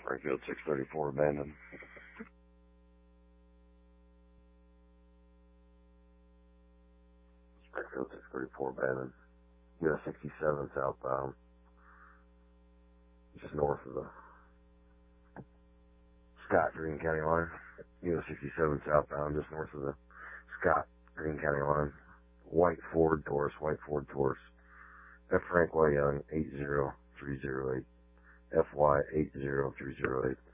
Springfield 634 abandoned. Springfield 634 abandoned. US 67 southbound. Just north of the Scott Greene County line. US 67 southbound, just north of the Scott Greene County line. White Ford Taurus. F. Frank Y. Young 80308. FY 80308.